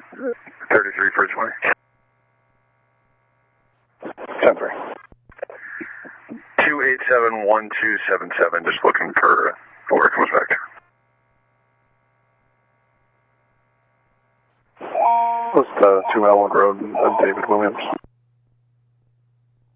33 for 20. 10-3. 287-1277, just looking for where it comes back to. What's the 2 Elwood Road, David Williams?